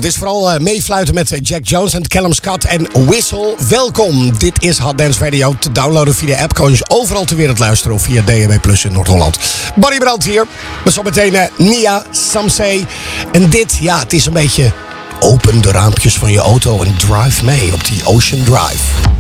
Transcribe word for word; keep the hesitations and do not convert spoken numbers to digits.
Het is vooral uh, meefluiten met Jack Jones en Callum Scott en Whistle. Welkom, dit is Hot Dance Radio. Te downloaden via de app. Kan je dus overal ter wereld luisteren of via D A B plus in Noord-Holland. Barry Brandt hier. Met zometeen uh, Nia, Samsei. En dit, ja, het is een beetje... Open de raampjes van je auto en drive mee op die Ocean Drive.